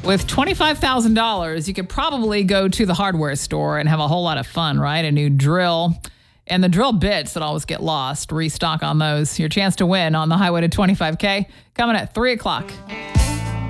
With $25,000, you could probably go to the hardware store and have a whole lot of fun, right? A new drill and the drill bits that always get lost. Restock on those. Your chance to win on the highway to 25K coming at 3 o'clock.